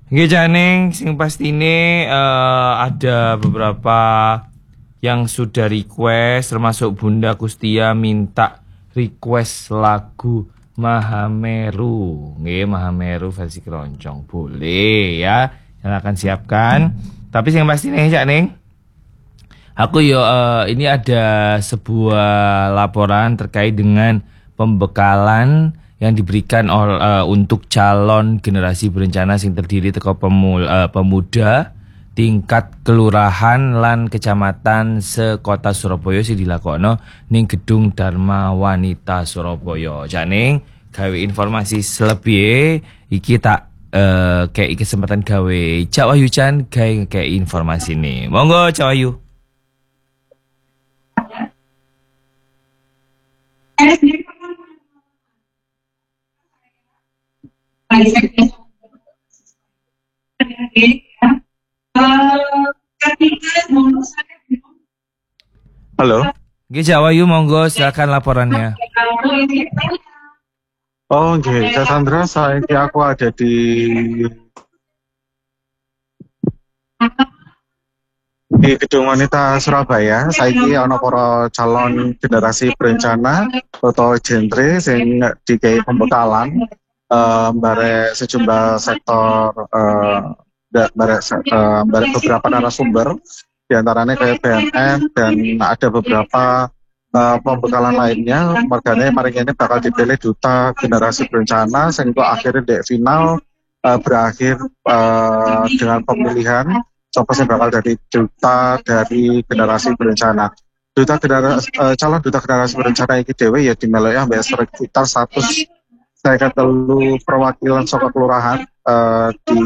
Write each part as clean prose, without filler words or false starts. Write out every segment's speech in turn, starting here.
Nggih Janing, sing pastine ada beberapa yang sudah request, termasuk Bunda Kustia minta request lagu Mahameru. Nggih, Mahameru versi keroncong. Boleh ya. Yang akan siapkan. Tapi sing pastine Janing, aku ini ada sebuah laporan terkait dengan pembekalan yang diberikan untuk calon generasi berencana sing terdiri teko pemuda tingkat kelurahan lan kecamatan sekota Surabaya sing dilakokno ning Gedung Dharma Wanita Surabaya. Janing gawe informasi selebih iki tak kayak kesempatan gawe Cak Wahyu Chan kayak informasi nih. Monggo Cak Wahyu. Halo. Oke, Cak Wahyu, monggo silakan laporannya. Oh, nggih, Cassandra, saiki aku ada di Gedung Wanita Surabaya. Saiki ana para calon generasi berencana atau genre sing dikai pembekalan barek sejumlah sektor barek beberapa narasumber diantaranya kayak BNN dan ada beberapa pembekalan lainnya. Makanya mari ini bakal dipilih duta generasi berencana sehingga akhirnya di final berakhir dengan pemilihan siapa sih bakal jadi duta dari generasi berencana. Calon duta generasi berencana ini dewe ya dimeloi ambek sekitar 153 perwakilan saka kelurahan di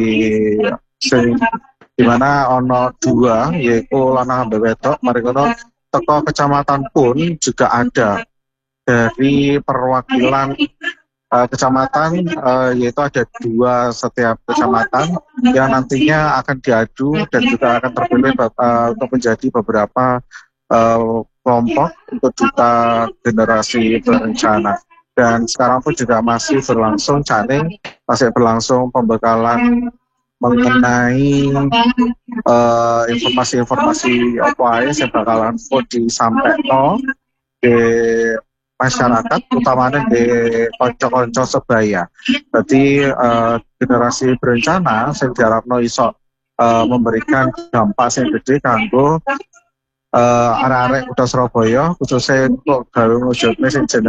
di mana ono dua yaitu lanang ambek wedok. Mari ngono teko kecamatan pun juga ada dari perwakilan kecamatan, yaitu ada dua setiap kecamatan yang nantinya akan diadu dan juga akan terpilih untuk menjadi beberapa kelompok untuk duta generasi berencana. Dan sekarang pun juga masih berlangsung masih berlangsung pembekalan mengenai informasi-informasi apa aja yang bakalan disampaikan di masyarakat, utamanya di konco-konco sebaya. Jadi generasi berencana yang diharapkan iso memberikan dampak yang gede kanggo arek-arek Kota Surabaya, khususnya untuk gawe wujudnya sing